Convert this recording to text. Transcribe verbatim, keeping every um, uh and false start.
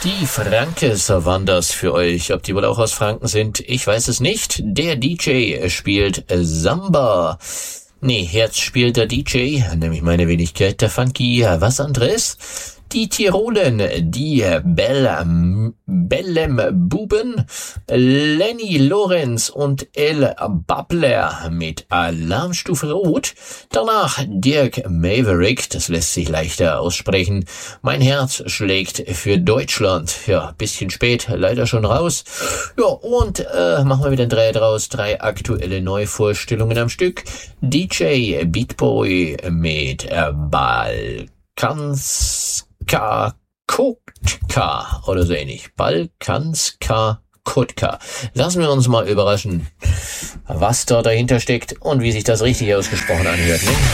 Die Frankes waren das für euch. Ob die wohl auch aus Franken sind, ich weiß es nicht. Der D J spielt Samba. Nee, jetzt spielt der D J, nämlich meine Wenigkeit, der Funky. Was anderes? Die Tirolen, die Bell, Bellem Buben, Lenny Lorenz und El Babler mit Alarmstufe Rot. Danach Dirk Maverick, das lässt sich leichter aussprechen. Mein Herz schlägt für Deutschland. Ja, bisschen spät, leider schon raus. Ja, und äh, machen wir wieder ein Dreh draus. Drei aktuelle Neuvorstellungen am Stück. D J Beatboy mit äh, Balkans Ka Kotka oder so ähnlich. Balkanska Kotka. Lassen wir uns mal überraschen, was da dahinter steckt und wie sich das richtig ausgesprochen anhört, ne?